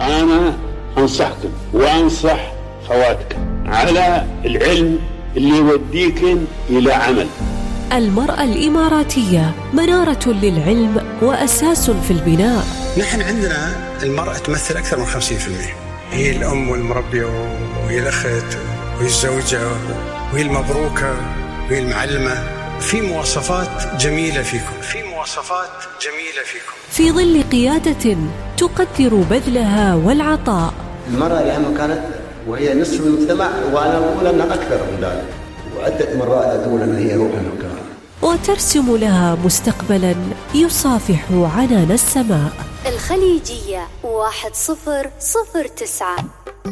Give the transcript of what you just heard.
أنا أنصحكم وأنصح خواتكم على العلم اللي يوديكن إلى عمل. المرأة الإماراتية منارة للعلم وأساس في البناء. نحن عندنا المرأة تمثل أكثر من 50%. هي الأم والمربية وهي الأخت وهي الزوجة وهي المبروكة وهي المعلمة. في مواصفات جميلة فيكم، في ظل قيادة تقدر بذلها والعطاء. المرأة لما كانت وهي نصف المجتمع، وأنا أقول أنها أكثر من ذلك، وعدة مرات أقول أن هي روح المكان، وترسم لها مستقبلا يصافح عنان السماء. الخليجية 1009.